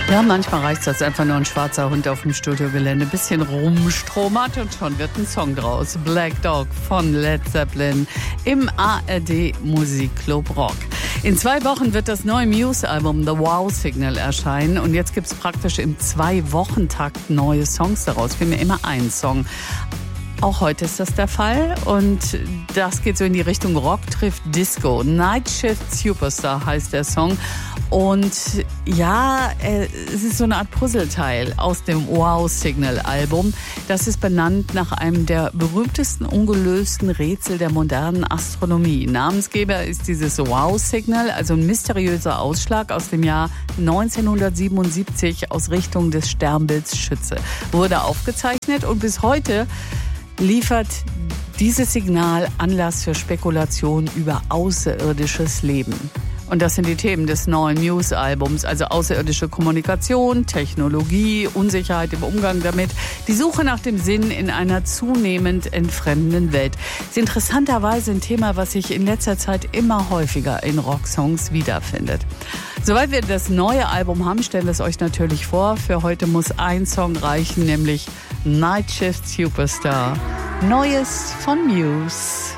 Ja, manchmal reicht das einfach nur ein schwarzer Hund auf dem Studiogelände. Bisschen rumstromert und schon wird ein Song draus. Black Dog von Led Zeppelin im ARD Musikclub Rock. In 2 Wochen wird das neue Muse-Album The Wow Signal erscheinen. Und jetzt gibt's praktisch im 2-Wochen-Takt neue Songs daraus. Für mich immer einen Song. Auch heute ist das der Fall und das geht so in die Richtung Rock trifft Disco. Night Shift Superstar heißt der Song und ja, es ist so eine Art Puzzleteil aus dem Wow Signal Album. Das ist benannt nach einem der berühmtesten ungelösten Rätsel der modernen Astronomie. Namensgeber ist dieses Wow Signal, also ein mysteriöser Ausschlag aus dem Jahr 1977 aus Richtung des Sternbilds Schütze. Wurde aufgezeichnet und bis heute liefert dieses Signal Anlass für Spekulationen über außerirdisches Leben. Und das sind die Themen des neuen Muse-Albums, also außerirdische Kommunikation, Technologie, Unsicherheit im Umgang damit, die Suche nach dem Sinn in einer zunehmend entfremdenden Welt. Das ist interessanterweise ein Thema, was sich in letzter Zeit immer häufiger in Rocksongs wiederfindet. Soweit wir das neue Album haben, stellen wir es euch natürlich vor. Für heute muss ein Song reichen, nämlich Night Shift Superstar. Neues von Muse.